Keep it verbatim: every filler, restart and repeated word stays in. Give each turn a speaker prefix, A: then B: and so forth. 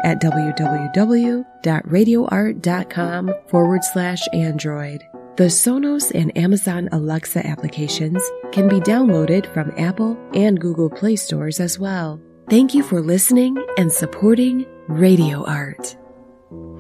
A: at www.radioart.com forward slash Android. The Sonos and Amazon Alexa applications can be downloaded from Apple and Google Play stores as well. Thank you for listening and supporting Radio Art.